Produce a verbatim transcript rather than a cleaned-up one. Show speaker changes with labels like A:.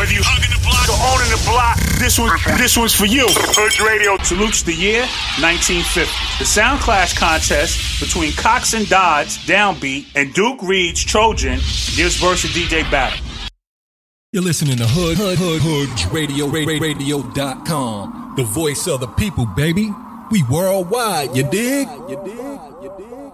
A: Whether you hugging the block or owning the block, this one, this one's for you. Hood Radio salutes the year nineteen fifty. The Sound Clash contest between Cox and Dodds, Downbeat, and Duke Reed's Trojan gives birth to D J battle.
B: You're listening to Hood, Hood, Hood, Hood Radio, radio dot com. The voice of the people, baby. We worldwide, you dig? You dig? You dig?